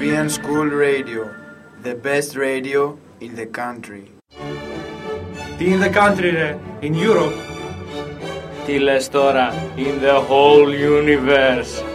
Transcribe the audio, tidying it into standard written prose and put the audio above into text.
European School Radio, the best radio in the country. Τι in the country ρε, in Europe. Τι λες τώρα, in the whole universe.